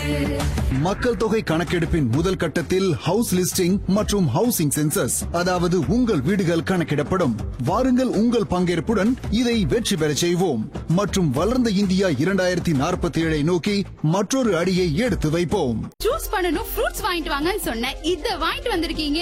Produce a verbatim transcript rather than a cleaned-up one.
மக்கள் தொகை கணக்கெடுப்பின் முதல் கட்டத்தில் ஹவுஸ் லிஸ்டிங் மற்றும் ஹவுசிங் சென்சஸ், அதாவது உங்கள் வீடுகள் கணக்கிடப்படும். வாருங்கள், உங்கள் பங்கேற்புடன் இதை வெற்றி பெற செய்வோம் மற்றும் வளர்ந்த இந்தியா இரண்டாயிரத்தி நாற்பத்தி ஏழை நோக்கி மற்றொரு அடியை எடுத்து வைப்போம். ஜூஸ் பண்ணனும், ஃப்ரூட்ஸ் வாங்கிட்டு வாங்கன்னு சொன்னேன். இத வாங்கிட்டு வந்திருக்கீங்க.